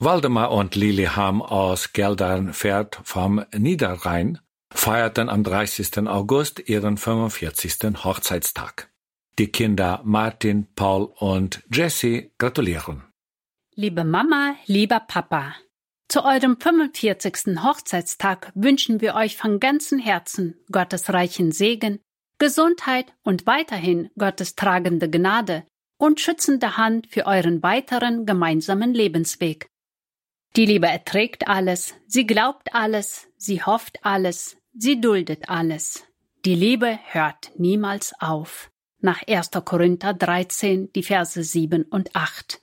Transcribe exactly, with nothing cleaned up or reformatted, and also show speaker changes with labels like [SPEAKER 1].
[SPEAKER 1] Waldemar und Lilian aus Geldernfeld vom Niederrhein feierten am dreißigsten August ihren fünfundvierzigsten Hochzeitstag. Die Kinder Martin, Paul und Jesse gratulieren.
[SPEAKER 2] Liebe Mama, lieber Papa, zu eurem fünfundvierzigsten Hochzeitstag wünschen wir euch von ganzem Herzen Gottes reichen Segen, Gesundheit und weiterhin Gottes tragende Gnade und schützende Hand für euren weiteren gemeinsamen Lebensweg. Die Liebe erträgt alles, sie glaubt alles, sie hofft alles, sie duldet alles. Die Liebe hört niemals auf. Nach erster Korinther dreizehn, die Verse sieben und acht.